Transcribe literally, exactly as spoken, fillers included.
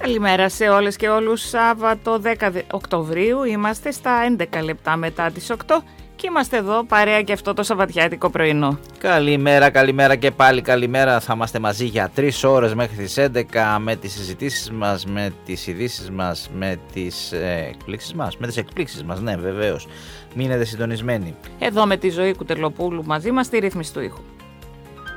Καλημέρα σε όλες και όλους. Σάββατο δέκα Οκτωβρίου είμαστε στα έντεκα λεπτά μετά τις οκτώ και είμαστε εδώ παρέα και αυτό το σαββατιάτικο πρωινό. Καλημέρα, καλημέρα και πάλι καλημέρα. Θα είμαστε μαζί για τρεις ώρες μέχρι τις έντεκα με τις συζητήσεις μας, με τις ειδήσεις μας, με τις ε, εκπλήξεις μας. Με τις εκπλήξεις μας, ναι, βεβαίως. Μείνετε συντονισμένοι. Εδώ με τη Ζωή Κουτελοπούλου μαζί μας στη ρύθμιση του ήχου.